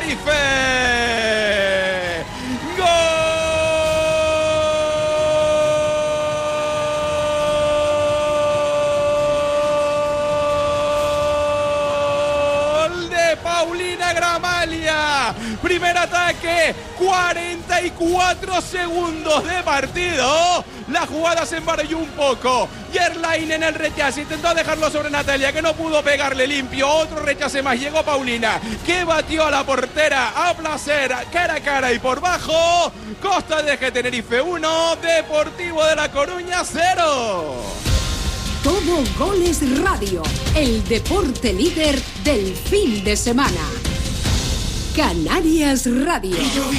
Tenerife. ¡Gol de Paulina Gramalia! Primer ataque, 44 segundos de partido. La jugada se embaralló un poco. Yerlain en el rechace intentó dejarlo sobre Natalia, que no pudo pegarle limpio. Otro rechace más. Llegó Paulina, que batió a la portera a placer, cara a cara y por bajo. Costa de Eje Tenerife 1, Deportivo de La Coruña 0. Todo Goles Radio, el deporte líder del fin de semana. Canarias Radio.